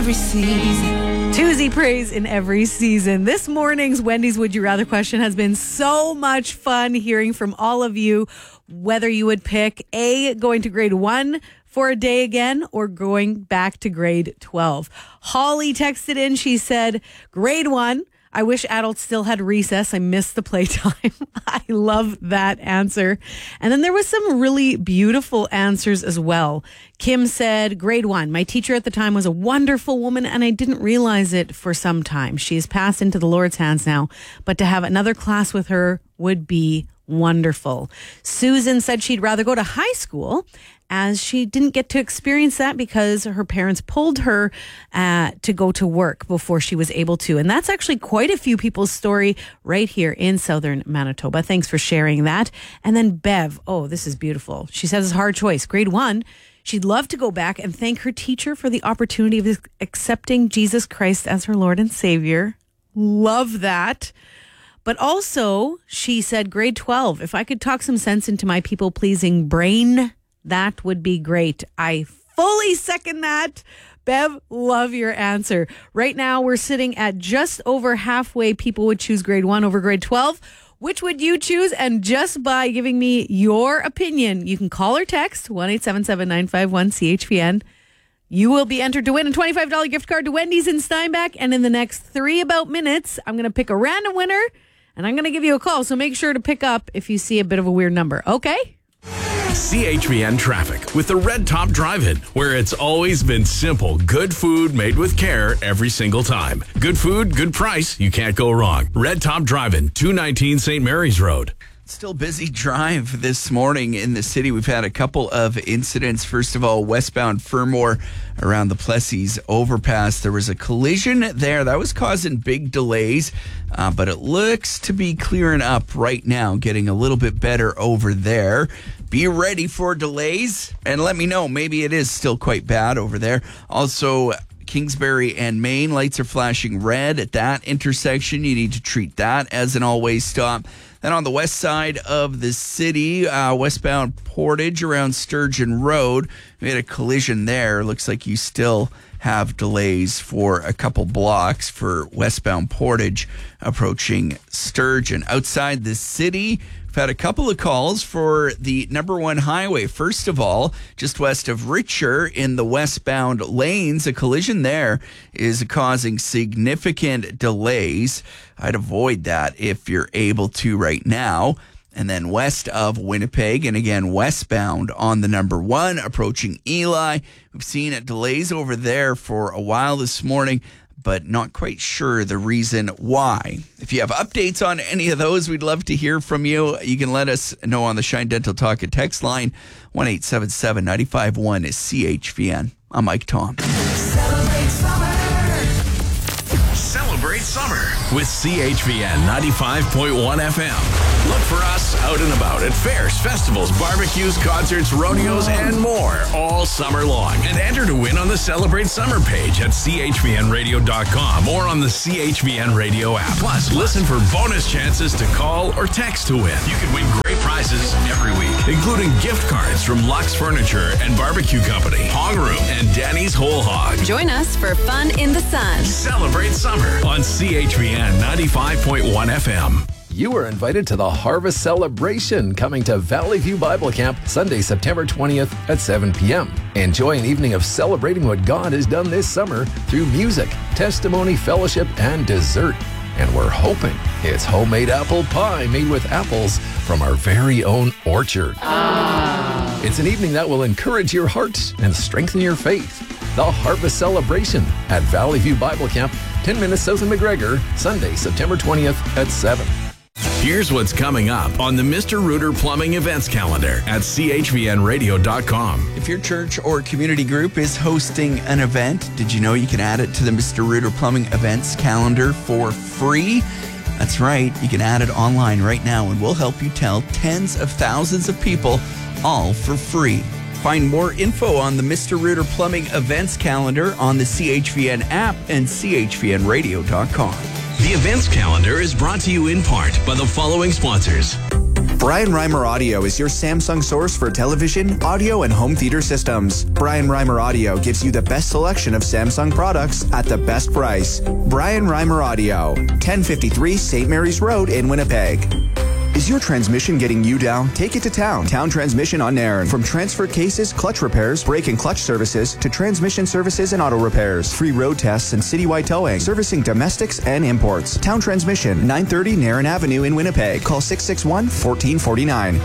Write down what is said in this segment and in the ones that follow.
every season. Tuesday praise in every season. This morning's Wendy's Would You Rather question has been so much fun hearing from all of you whether you would pick A, going to grade 1 for a day again, or going back to grade 12. Holly texted in. She said, grade 1. I wish adults still had recess. I miss the playtime. I love that answer. And then there was some really beautiful answers as well. Kim said, grade 1. My teacher at the time was a wonderful woman, and I didn't realize it for some time. She has passed into the Lord's hands now, but to have another class with her would be wonderful. Susan said she'd rather go to high school, as she didn't get to experience that because her parents pulled her to go to work before she was able to. And that's actually quite a few people's story right here in southern Manitoba. Thanks for sharing that. And then Bev, oh, this is beautiful. She says it's a hard choice. Grade 1, she'd love to go back and thank her teacher for the opportunity of accepting Jesus Christ as her Lord and Savior. Love that. But also, she said, grade 12, if I could talk some sense into my people-pleasing brain, that would be great. I fully second that. Bev, love your answer. Right now, we're sitting at just over halfway. People would choose grade 1 over grade 12. Which would you choose? And just by giving me your opinion, you can call or text 1-877-951-CHVN. You will be entered to win a $25 gift card to Wendy's in Steinbach. And in the next 3 minutes, I'm going to pick a random winner, and I'm going to give you a call. So make sure to pick up if you see a bit of a weird number. Okay? CHVN Traffic with the Red Top Drive-In, where it's always been simple. Good food made with care every single time. Good food, good price. You can't go wrong. Red Top Drive-In, 219 St. Mary's Road. Still busy drive this morning in the city. We've had a couple of incidents. First of all, westbound Fermor around the Plessis overpass. There was a collision there that was causing big delays, but it looks to be clearing up right now, getting a little bit better over there. Be ready for delays and let me know. Maybe it is still quite bad over there. Also, Kingsbury and Main lights are flashing red at that intersection. You need to treat that as an always stop. Then on the west side of the city, westbound Portage around Sturgeon Road, we had a collision there. Looks like you still have delays for a couple blocks for westbound Portage approaching Sturgeon. Outside the city, we've had a couple of calls for the number 1 highway. First of all, just west of Richer in the westbound lanes, a collision there is causing significant delays. I'd avoid that if you're able to right now. And then west of Winnipeg, and again westbound on the number 1 approaching Eli. We've seen delays over there for a while this morning, but not quite sure the reason why. If you have updates on any of those, we'd love to hear from you. You can let us know on the Shine Dental Talk and text line 1-877-951-CHVN. I'm Mike Tom. Celebrate summer with CHVN 95.1 FM. Look for us out and about at fairs, festivals, barbecues, concerts, rodeos, and more all summer long. And enter to win on the Celebrate Summer page at chvnradio.com or on the CHVN Radio app. Plus, listen for bonus chances to call or text to win. You can win great prizes every week, including gift cards from Lux Furniture and Barbecue Company, Hog Room, and Danny's Whole Hog. Join us for fun in the sun. Celebrate summer on CHVN 95.1 FM. You are invited to the Harvest Celebration coming to Valley View Bible Camp Sunday, September 20th at 7 p.m. Enjoy an evening of celebrating what God has done this summer through music, testimony, fellowship, and dessert. And we're hoping it's homemade apple pie made with apples from our very own orchard. It's an evening that will encourage your heart and strengthen your faith. The Harvest Celebration at Valley View Bible Camp, 10 minutes south of McGregor, Sunday, September 20th at 7. Here's what's coming up on the Mr. Rooter Plumbing events calendar at chvnradio.com. If your church or community group is hosting an event, did you know you can add it to the Mr. Rooter Plumbing events calendar for free? That's right. You can add it online right now, and we'll help you tell tens of thousands of people, all for free. Find more info on the Mr. Rooter Plumbing events calendar on the CHVN app and chvnradio.com. The events calendar is brought to you in part by the following sponsors. Brian Reimer Audio is your Samsung source for television, audio, and home theater systems. Brian Reimer Audio gives you the best selection of Samsung products at the best price. Brian Reimer Audio, 1053 St. Mary's Road in Winnipeg. Is your transmission getting you down? Take it to Town. Town Transmission on Nairn. From transfer cases, clutch repairs, brake and clutch services, to transmission services and auto repairs. Free road tests and citywide towing. Servicing domestics and imports. Town Transmission, 930 Nairn Avenue in Winnipeg. Call 661-1449.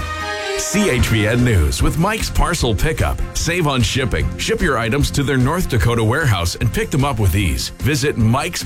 CHVN News with Mike's Parcel Pickup. Save on shipping. Ship your items to their North Dakota warehouse and pick them up with ease. Visit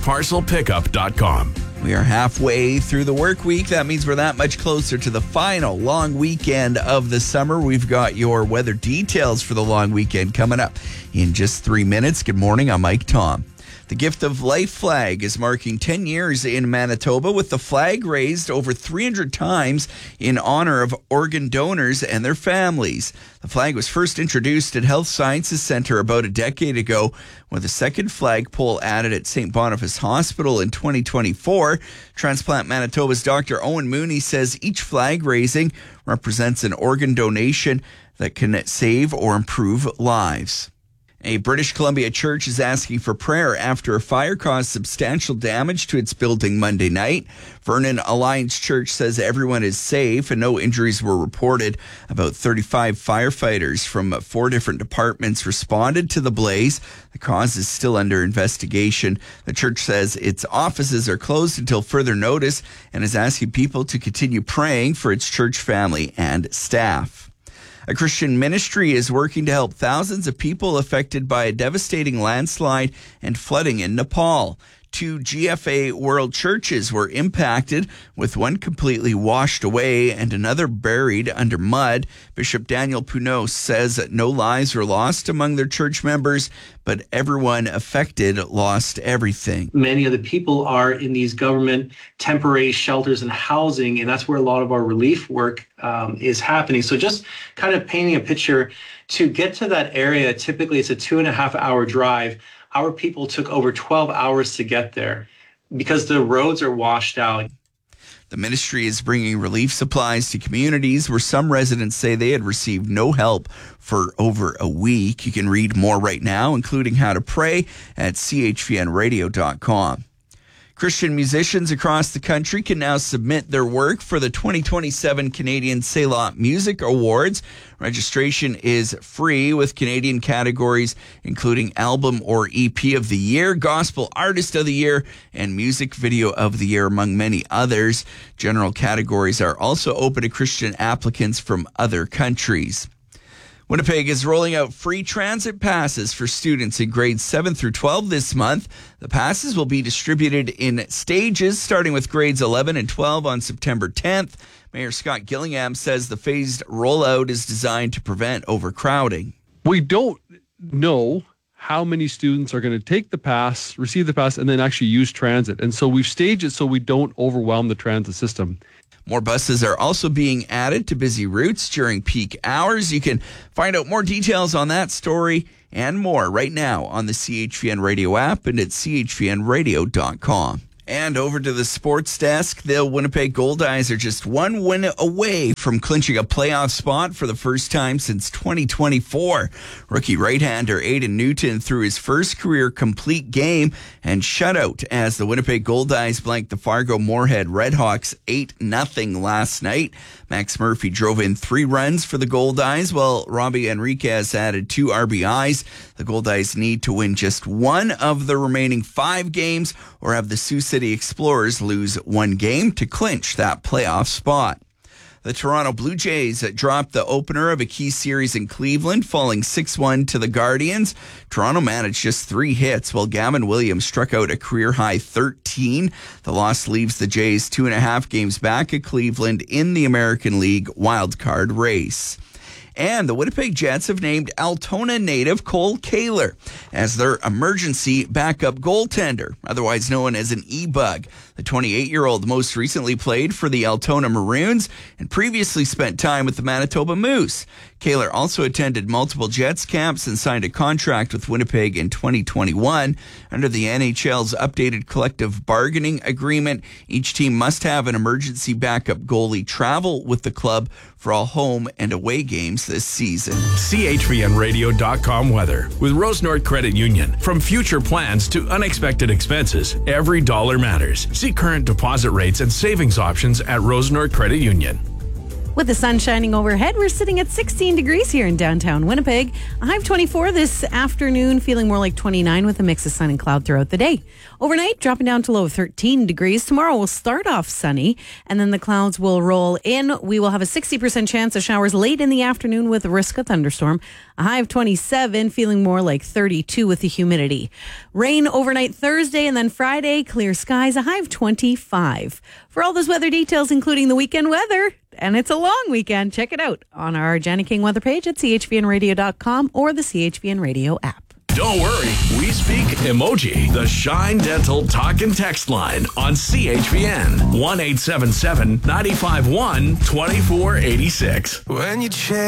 mikesparcelpickup.com. We are halfway through the work week. That means we're that much closer to the final long weekend of the summer. We've got your weather details for the long weekend coming up in just 3 minutes. Good morning. I'm Mike Tom. The Gift of Life flag is marking 10 years in Manitoba, with the flag raised over 300 times in honor of organ donors and their families. The flag was first introduced at Health Sciences Centre about a decade ago, with a second flagpole added at St. Boniface Hospital in 2024. Transplant Manitoba's Dr. Owen Mooney says each flag raising represents an organ donation that can save or improve lives. A British Columbia church is asking for prayer after a fire caused substantial damage to its building Monday night. Vernon Alliance Church says everyone is safe and no injuries were reported. About 35 firefighters from 4 different departments responded to the blaze. The cause is still under investigation. The church says its offices are closed until further notice and is asking people to continue praying for its church family and staff. A Christian ministry is working to help thousands of people affected by a devastating landslide and flooding in Nepal. 2 GFA World churches were impacted, with one completely washed away and another buried under mud. Bishop Daniel Punos says that no lives were lost among their church members, but everyone affected lost everything. Many of the people are in these government temporary shelters and housing, and that's where a lot of our relief work is happening. So just kind of painting a picture, to get to that area, typically it's a 2.5-hour drive. Our people took over 12 hours to get there because the roads are washed out. The ministry is bringing relief supplies to communities where some residents say they had received no help for over a week. You can read more right now, including how to pray, at chvnradio.com. Christian musicians across the country can now submit their work for the 2027 Canadian Selah Music Awards. Registration is free, with Canadian categories including Album or EP of the Year, Gospel Artist of the Year, and Music Video of the Year, among many others. General categories are also open to Christian applicants from other countries. Winnipeg is rolling out free transit passes for students in grades 7 through 12 this month. The passes will be distributed in stages, starting with grades 11 and 12 on September 10th. Mayor Scott Gillingham says the phased rollout is designed to prevent overcrowding. We don't know how many students are going to take the pass, receive the pass, and then actually use transit. And so we've staged it so we don't overwhelm the transit system. More buses are also being added to busy routes during peak hours. You can find out more details on that story and more right now on the CHVN Radio app and at chvnradio.com. And over to the sports desk, the Winnipeg Goldeyes are just one win away from clinching a playoff spot for the first time since 2024. Rookie right-hander Aiden Newton threw his first career complete game and shutout as the Winnipeg Goldeyes blanked the Fargo Moorhead Redhawks 8-0 last night. Max Murphy drove in 3 runs for the Goldeyes, while Robbie Enriquez added 2 RBIs. The Goldeyes need to win just one of the remaining 5 games or have the Sioux City Explorers lose 1 game to clinch that playoff spot. The Toronto Blue Jays dropped the opener of a key series in Cleveland, falling 6-1 to the Guardians. Toronto managed just 3 hits, while Gavin Williams struck out a career-high 13. The loss leaves the Jays 2.5 games back at Cleveland in the American League wildcard race. And the Winnipeg Jets have named Altona native Cole Kaler as their emergency backup goaltender, otherwise known as an E-Bug. The 28-year-old most recently played for the Altona Maroons and previously spent time with the Manitoba Moose. Kaler also attended multiple Jets camps and signed a contract with Winnipeg in 2021. Under the NHL's updated collective bargaining agreement, each team must have an emergency backup goalie travel with the club for all home and away games this season. CHVNradio.com weather with Rose North Credit Union. From future plans to unexpected expenses, every dollar matters. See current deposit rates and savings options at Rose North Credit Union. With the sun shining overhead, we're sitting at 16 degrees here in downtown Winnipeg. A high of 24 this afternoon, feeling more like 29 with a mix of sun and cloud throughout the day. Overnight, dropping down to low of 13 degrees. Tomorrow will start off sunny, and then the clouds will roll in. We will have a 60% chance of showers late in the afternoon with a risk of thunderstorm. A high of 27, feeling more like 32 with the humidity. Rain overnight Thursday, and then Friday, clear skies, a high of 25. For all those weather details, including the weekend weather, and it's a long weekend, check it out on our Jenny King weather page at chvnradio.com or the CHVN Radio app. Don't worry, we speak emoji. The Shine Dental talk and text line on CHVN 1-877-951-2486. When you change